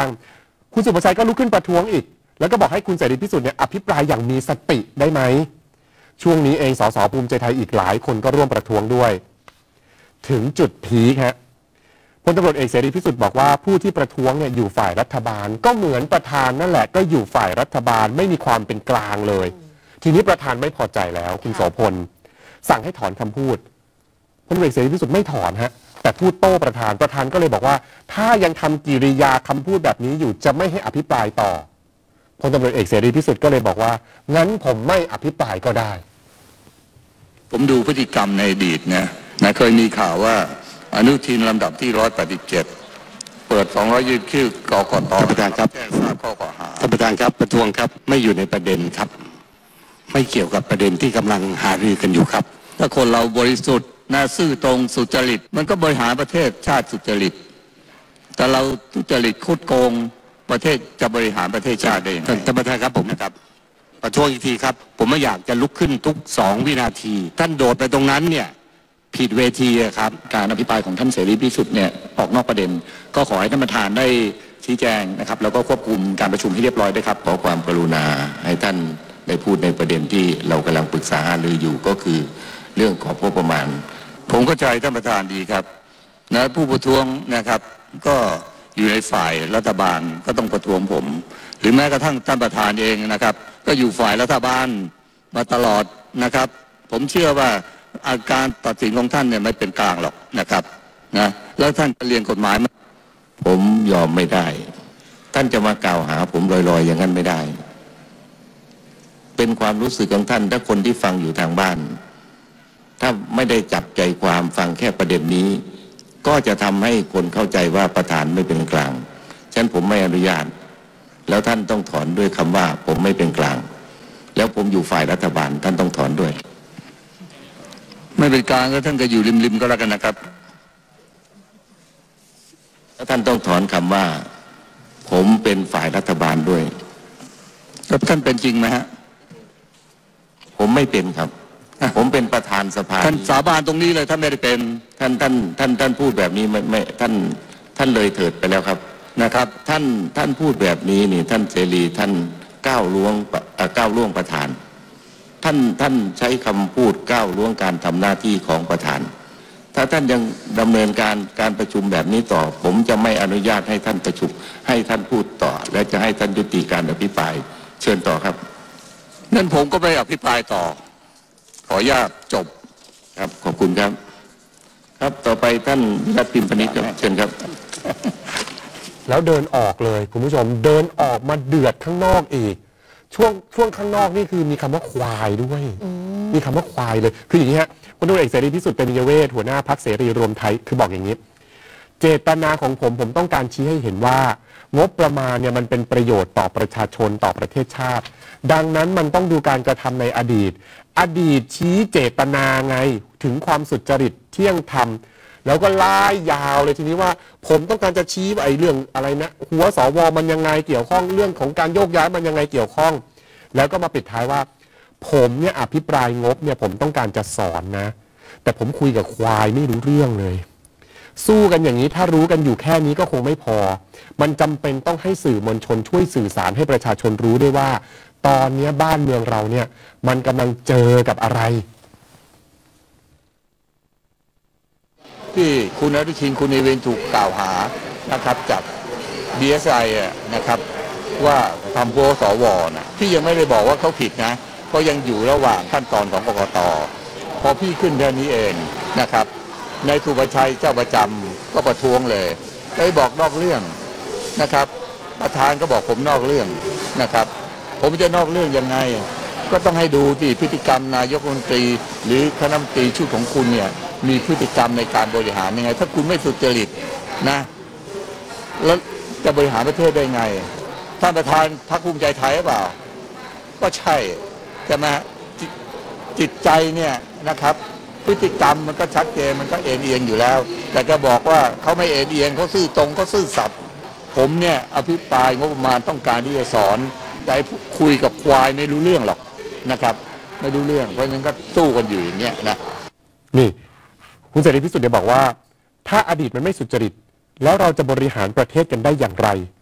คุณสุภชัยก็ลุกขึ้นประท้วงอีกแล้วก็บอกให้คุณเสรีพิสุทธิ์เนี่ยอภิปรายอย่างมีสติได้ไหมช่วงนี้เองสสภูมิใจไทยอีกหลายคนก็ร่วมประท้วงด้วยถึงจุดพีคฮะพลตำรวจเอกเสรีพิสุทธิ์บอกว่าผู้ที่ประท้วงเนี่ยอยู่ฝ่ายรัฐบาลก็เหมือนประธานนั่นแหละก็อยู่ฝ่ายรัฐบาลไม่มีความเป็นกลางเลยทีนี้ประธานไม่พอใจแล้วคุณโสพลสั่งให้ถอนคำพูดพลตำรวจเอกเสรีพิสุทธิ์ไม่ถอนฮะแต่พูดโต้ประธานก็เลยบอกว่าถ้ายังทำกิริยาคำพูดแบบนี้อยู่จะไม่ให้อภิปรายต่อพลตำรวจเอกเสรีพิสุทธิ์ก็เลยบอกว่างั้นผมไม่อภิปรายก็ได้ผมดูพฤติกรรมในอดีตนะเคยมีข่าวว่าอนุทินลำดับที่187เปิด220ชื่อกกต. ท่านประธานครับท่านประธานครับประท้วงครับไม่อยู่ในประเด็นครับไม่เกี่ยวกับประเด็นที่กำลังหารือกันอยู่ครับถ้าคนเราบริสุทธิ์น่าซื่อตรงสุจริตมันก็บริหารประเทศชาติสุจริตแต่เราทุจริตคุดโกงประเทศจะบริหารประเทศชาติได้ยังไงท่านประธานครับผมนะครับประท้วงอีกทีครับผมไม่อยากจะลุกขึ้นทุก2วินาทีท่านโดดไปตรงนั้นเนี่ยผิดเวทีครับการอภิปรายของท่านเสรีพิสุทธิ์เนี่ยออกนอกประเด็นก็ขอให้ท่านประธานได้ชี้แจงนะครับแล้วก็ควบคุมการประชุมให้เรียบร้อยด้วยครับขอความกรุณาให้ท่านได้พูดในประเด็นที่เรากำลังปรึกษาหารืออยู่ก็คือเรื่องของงบประมาณผมเข้าใจท่านประธานดีครับนะผู้ประท้วงนะครับก็อยู่ในฝ่ายรัฐบาลก็ต้องประท้วงผมหรือแม้กระทั่งท่านประธานเองนะครับก็อยู่ฝ่ายรัฐบาลมาตลอดนะครับผมเชื่อว่าอาการตัดสินของท่านเนี่ยไม่เป็นกลางหรอกนะครับนะแล้วท่านเรียนกฎหมายผมยอมไม่ได้ท่านจะมากล่าวหาผมลอยๆอย่างนั้นไม่ได้เป็นความรู้สึกของท่านถ้าคนที่ฟังอยู่ทางบ้านถ้าไม่ได้จับใจความฟังแค่ประเด็นนี้ก็จะทำให้คนเข้าใจว่าประธานไม่เป็นกลางฉะนั้นผมไม่อนุญาตแล้วท่านต้องถอนด้วยคำว่าผมไม่เป็นกลางแล้วผมอยู่ฝ่ายรัฐบาลท่านต้องถอนด้วยไม่เป็นกลางก็ท่านก็อยู่ริมๆก็แล้วกันนะครับแล้วท่านต้องถอนคำว่าผมเป็นฝ่ายรัฐบาลด้วยแล้วท่านเป็นจริงไหมฮะผมไม่เป็นครับผมเป็นประธานสภาท่านสาบานตรงนี้เลยท่านไม่ได้เป็นท่านพูดแบบนี้ไม่ท่านเลยเถิดไปแล้วครับนะครับท่านพูดแบบนี้นี่ท่านเสรีท่านก้าวล่วงประธานท่านใช้คำพูดก้าวล่วงการทำหน้าที่ของประธานถ้าท่านยังดำเนินการประชุมแบบนี้ต่อผมจะไม่อนุญาตให้ท่านประชุมให้ท่านพูดต่อและจะให้ท่านยุติการอภิปรายเชิญต่อครับนั่นผมก็ไม่อภิปรายต่อขออนุญาตจบครับขอบคุณครับครับต่อไปท่านวิรัติ พิมพ์พนิชครับเชิญครับแล้วเดินออกเลยคุณผู้ชมเดินออกมาเดือดข้างนอกอีกช่วงข้างนอกนี่คือมีคำว่าควายด้วยมีคำว่าควายเลยคืออย่างนี้ฮะพลตำรวจเอกเสรีพิสุทธิ์เตมียเวทหัวหน้าพรรคเสรีรวมไทยคือบอกอย่างนี้เจตนาของผมต้องการชี้ให้เห็นว่างบประมาณเนี่ยมันเป็นประโยชน์ต่อประชาชนต่อประเทศชาติดังนั้นมันต้องดูการกระทำในอดีตชี้เจตนาไงถึงความสุจริตเที่ยงธรรมแล้วก็ไล่ยาวเลยทีนี้ว่าผมต้องการจะชี้ว่าไอ้เรื่องอะไรนะหัวสวมันยังไงเกี่ยวข้องเรื่องของการโยกย้ายมันยังไงเกี่ยวข้องแล้วก็มาปิดท้ายว่าผมเนี่ยอภิปรายงบเนี่ยผมต้องการจะสอนนะแต่ผมคุยกับควายไม่รู้เรื่องเลยสู้กันอย่างนี้ถ้ารู้กันอยู่แค่นี้ก็คงไม่พอมันจำเป็นต้องให้สื่อมวลชนช่วยสื่อสารให้ประชาชนรู้ด้วยว่าตอนนี้บ้านเมืองเราเนี่ยมันกำลังเจอกับอะไรที่คุณอนุทินคุณเนวินถูกกล่าวหานะครับจาก DSI นะครับว่าทำโพสวนะพี่ยังไม่ได้บอกว่าเขาผิดนะเพราะยังอยู่ระหว่างขั้นตอนของกกต.พอพี่ขึ้นแค่นี้เองนะครับนายสุภชัยเจ้าประจำก็ประท้วงเลยได้บอกนอกเรื่องนะครับประธานก็บอกผมนอกเรื่องนะครับผมจะนอกเรื่องยังไงก็ต้องให้ดูที่พฤติกรรมนายกรัฐมนตรีหรือคณะรัฐมนตรีชุดของคุณเนี่ยมีพฤติกรรมในการบริหารยังไงถ้าคุณไม่สุจริตนะแล้วจะบริหารประเทศได้ไงท่านประธานพรรคภูมิใจไทยหรือเปล่าก็ใช่ใช่ไหมจิตใจเนี่ยนะครับพฤติกรรมมันก็ชัดเจนมันก็เอ็นเอียงอยู่แล้วแต่จะบอกว่าเขาไม่เอ็นเอียงเขาซื่อตรงเขาซื่อสัตย์ผมเนี่ยอภิปรายงบประมาณต้องการที่จะสอนแต่คุยกับควายไม่รู้เรื่องหรอกนะครับไม่รู้เรื่องเพราะฉะนั้นก็สู้กันอยู่อย่างเงี้ยนะนี่คุณเสรีพิสุทธิ์เนี่ยบอกว่าถ้าอดีตมันไม่สุจริตแล้วเราจะบริหารประเทศกันได้อย่างไร